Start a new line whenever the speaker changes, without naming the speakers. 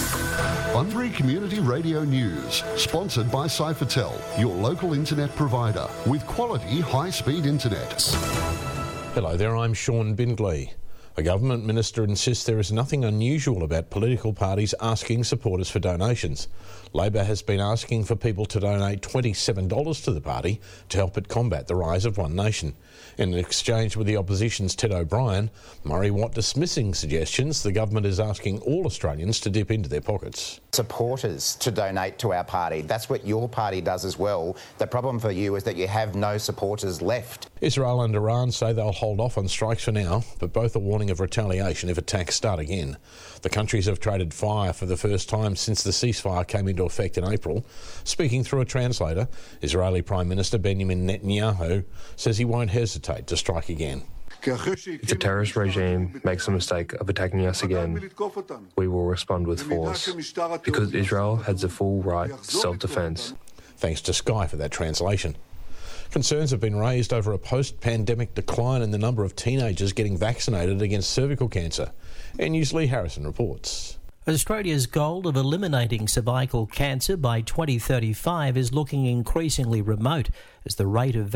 Bunbury Community Radio News, sponsored by Cyphertel, your local internet provider with quality high-speed internet.
Hello there, I'm Sean Bindley. A government minister insists there is nothing unusual about political parties asking supporters for donations. Labor has been asking for people to donate $27 to the party to help it combat the rise of One Nation. In an exchange with the opposition's Ted O'Brien, Murray Watt dismissing suggestions the government is asking all Australians to dip into their pockets.
Supporters to donate to our party. That's what your party does as well. The problem for you is that you have no supporters left.
Israel and Iran say they'll hold off on strikes for now, but both are warning of retaliation if attacks start again. The countries have traded fire for the first time since the ceasefire came into effect in April. Speaking through a translator, Israeli Prime Minister Benjamin Netanyahu says he won't hesitate to strike again.
If the terrorist regime makes the mistake of attacking us again, we will respond with force, because Israel has the full right to self-defence.
Thanks to Sky for that translation. Concerns have been raised over a post-pandemic decline in the number of teenagers getting vaccinated against cervical cancer. NNews' Lee Harrison reports.
Australia's goal of eliminating cervical cancer by 2035 is looking increasingly remote as the rate of